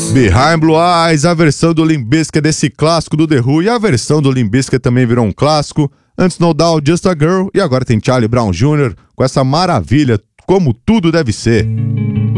Behind Blue Eyes, a versão do Limp Bizkit desse clássico do The Who, e a versão do Limp Bizkit também virou um clássico. Antes No Doubt, Just a Girl, e agora tem Charlie Brown Jr. com essa maravilha, Como Tudo Deve Ser.